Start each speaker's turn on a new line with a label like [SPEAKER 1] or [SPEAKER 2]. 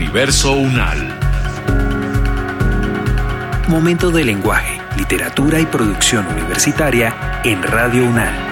[SPEAKER 1] Universo UNAL.
[SPEAKER 2] Momento de lenguaje, literatura y producción universitaria en Radio UNAL.